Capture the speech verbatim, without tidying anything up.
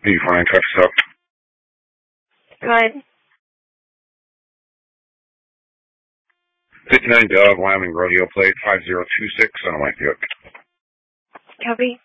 eighty-four nine traffic stop. Good. fifty-nine Dove, Wyoming Rodeo plate, five zero two six on a white Buick. Copy.